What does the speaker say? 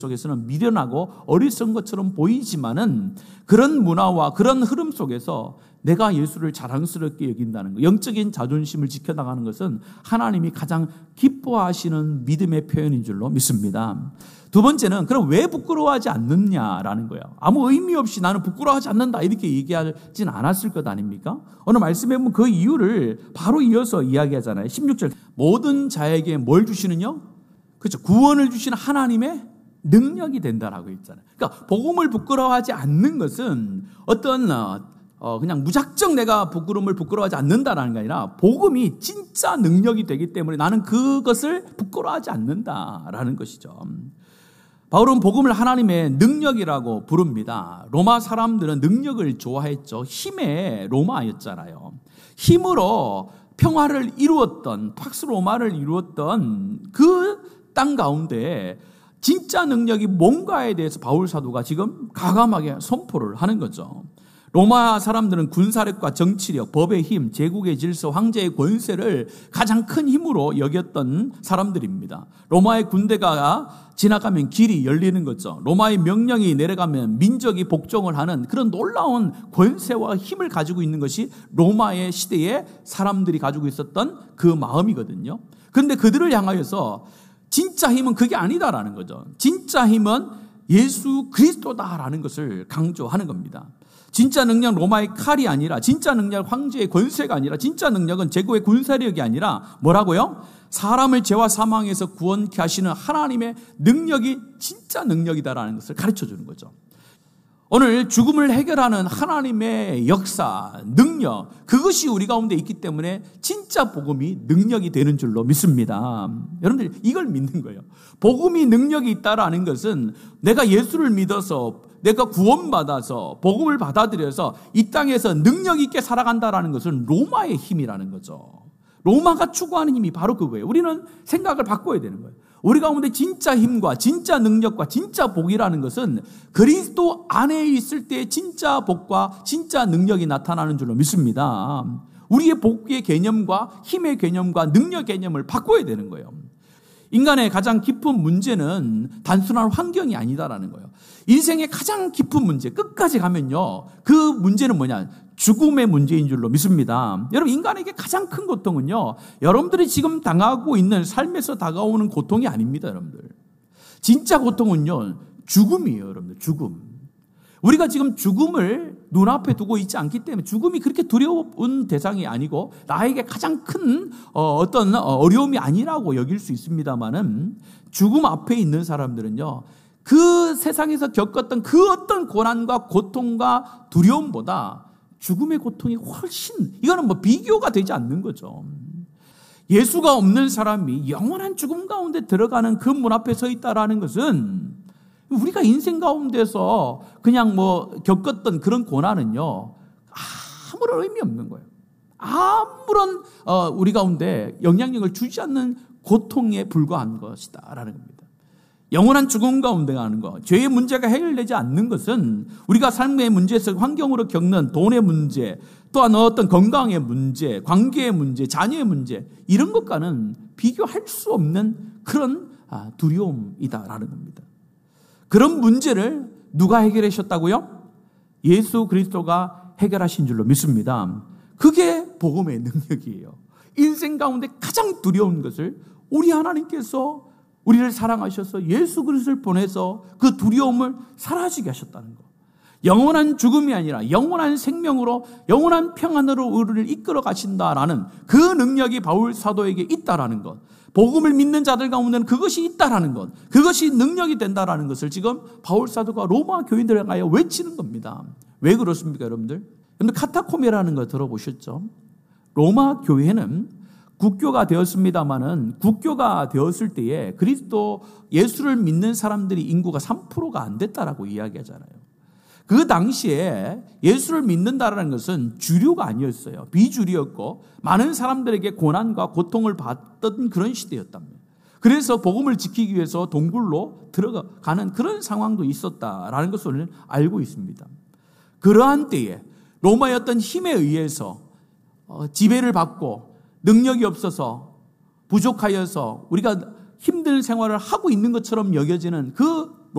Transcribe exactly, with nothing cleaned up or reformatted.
속에서는 미련하고 어리석은 것처럼 보이지만은 그런 문화와 그런 흐름 속에서 내가 예수를 자랑스럽게 여긴다는 것, 영적인 자존심을 지켜나가는 것은 하나님이 가장 기뻐하시는 믿음의 표현인 줄로 믿습니다. 두 번째는 그럼 왜 부끄러워하지 않느냐라는 거예요. 아무 의미 없이 나는 부끄러워하지 않는다 이렇게 얘기하진 않았을 것 아닙니까? 오늘 말씀에 보면 그 이유를 바로 이어서 이야기하잖아요. 십육 절 모든 자에게 뭘 주시느냐? 그렇죠. 구원을 주시는 하나님의 능력이 된다라고 했잖아요. 그러니까 복음을 부끄러워하지 않는 것은 어떤 어 그냥 무작정 내가 부끄러움을 부끄러워하지 않는다라는 게 아니라 복음이 진짜 능력이 되기 때문에 나는 그것을 부끄러워하지 않는다라는 것이죠. 바울은 복음을 하나님의 능력이라고 부릅니다. 로마 사람들은 능력을 좋아했죠. 힘의 로마였잖아요. 힘으로 평화를 이루었던 팍스 로마를 이루었던 그 땅 가운데 진짜 능력이 뭔가에 대해서 바울 사도가 지금 가감하게 선포를 하는 거죠. 로마 사람들은 군사력과 정치력, 법의 힘, 제국의 질서, 황제의 권세를 가장 큰 힘으로 여겼던 사람들입니다. 로마의 군대가 지나가면 길이 열리는 거죠. 로마의 명령이 내려가면 민족이 복종을 하는 그런 놀라운 권세와 힘을 가지고 있는 것이 로마의 시대에 사람들이 가지고 있었던 그 마음이거든요. 그런데 그들을 향하여서 진짜 힘은 그게 아니다라는 거죠. 진짜 힘은 예수 그리스도다라는 것을 강조하는 겁니다. 진짜 능력 로마의 칼이 아니라, 진짜 능력 황제의 권세가 아니라, 진짜 능력은 제국의 군사력이 아니라 뭐라고요? 사람을 죄와 사망에서 구원케 하시는 하나님의 능력이 진짜 능력이다라는 것을 가르쳐 주는 거죠. 오늘 죽음을 해결하는 하나님의 역사, 능력, 그것이 우리 가운데 있기 때문에 진짜 복음이 능력이 되는 줄로 믿습니다. 여러분들 이걸 믿는 거예요. 복음이 능력이 있다라는 것은 내가 예수를 믿어서 내가 구원받아서 복음을 받아들여서 이 땅에서 능력 있게 살아간다라는 것은 로마의 힘이라는 거죠. 로마가 추구하는 힘이 바로 그거예요. 우리는 생각을 바꿔야 되는 거예요. 우리 가운데 진짜 힘과 진짜 능력과 진짜 복이라는 것은 그리스도 안에 있을 때 진짜 복과 진짜 능력이 나타나는 줄로 믿습니다. 우리의 복의 개념과 힘의 개념과 능력 개념을 바꿔야 되는 거예요. 인간의 가장 깊은 문제는 단순한 환경이 아니다라는 거예요. 인생의 가장 깊은 문제, 끝까지 가면요, 그 문제는 뭐냐? 죽음의 문제인 줄로 믿습니다. 여러분, 인간에게 가장 큰 고통은요, 여러분들이 지금 당하고 있는 삶에서 다가오는 고통이 아닙니다, 여러분들. 진짜 고통은요, 죽음이에요, 여러분들, 죽음. 우리가 지금 죽음을 눈앞에 두고 있지 않기 때문에 죽음이 그렇게 두려운 대상이 아니고 나에게 가장 큰 어떤 어려움이 아니라고 여길 수 있습니다만은 죽음 앞에 있는 사람들은요, 그 세상에서 겪었던 그 어떤 고난과 고통과 두려움보다 죽음의 고통이 훨씬, 이거는 뭐 비교가 되지 않는 거죠. 예수가 없는 사람이 영원한 죽음 가운데 들어가는 그 문 앞에 서 있다라는 것은 우리가 인생 가운데서 그냥 뭐 겪었던 그런 고난은요, 아무런 의미 없는 거예요. 아무런 어, 우리 가운데 영향력을 주지 않는 고통에 불과한 것이다라는 겁니다. 영원한 죽음 가운데 가는 것, 죄의 문제가 해결되지 않는 것은 우리가 삶의 문제에서 환경으로 겪는 돈의 문제, 또한 어떤 건강의 문제, 관계의 문제, 자녀의 문제, 이런 것과는 비교할 수 없는 그런 두려움이다라는 겁니다. 그런 문제를 누가 해결하셨다고요? 예수 그리스도가 해결하신 줄로 믿습니다. 그게 복음의 능력이에요. 인생 가운데 가장 두려운 것을 우리 하나님께서 우리를 사랑하셔서 예수 그리스도를 보내서 그 두려움을 사라지게 하셨다는 것. 영원한 죽음이 아니라 영원한 생명으로, 영원한 평안으로 우리를 이끌어 가신다라는 그 능력이 바울 사도에게 있다라는 것. 복음을 믿는 자들 가운데는 그것이 있다라는 것. 그것이 능력이 된다라는 것을 지금 바울 사도가 로마 교인들에 가여 외치는 겁니다. 왜 그렇습니까, 여러분들? 여러분들 카타콤이라는 거 들어보셨죠? 로마 교회는 국교가 되었습니다마는 국교가 되었을 때에 그리스도 예수를 믿는 사람들이 인구가 삼 퍼센트가 안 됐다라고 이야기하잖아요. 그 당시에 예수를 믿는다라는 것은 주류가 아니었어요. 비주류였고 많은 사람들에게 고난과 고통을 받던 그런 시대였답니다. 그래서 복음을 지키기 위해서 동굴로 들어가는 그런 상황도 있었다라는 것을 알고 있습니다. 그러한 때에 로마의 어떤 힘에 의해서 지배를 받고 능력이 없어서 부족하여서 우리가 힘든 생활을 하고 있는 것처럼 여겨지는 그